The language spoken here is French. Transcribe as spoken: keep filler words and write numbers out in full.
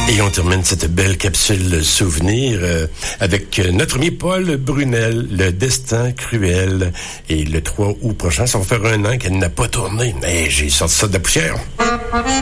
Et on termine cette belle capsule souvenir euh, avec notre ami Paul Brunel, Le Destin Cruel. Et le trois août prochain, ça va faire un an qu'elle n'a pas tourné. Mais j'ai sorti ça de la poussière.